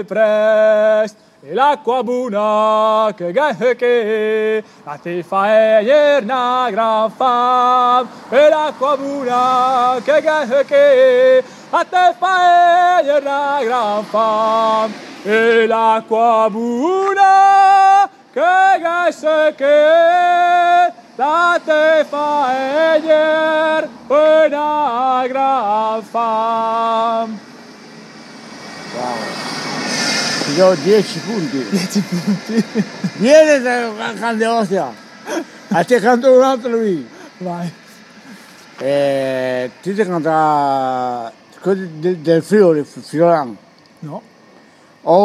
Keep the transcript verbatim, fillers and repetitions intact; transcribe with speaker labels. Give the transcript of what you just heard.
Speaker 1: Prest e l'acqua buona che che che a te fa ier una gran fam e l'acqua buona che che che a te fa ier una gran fam e l'acqua buona che che che a te fa ier una gran fam.
Speaker 2: Wow. Ti do dieci punti.
Speaker 1: dieci punti.
Speaker 2: Vieni da Grande Ostia. A te canto un altro lui.
Speaker 1: Vai.
Speaker 2: Eh, ti ti canta quelli del, del Friuli, Friulano.
Speaker 1: No.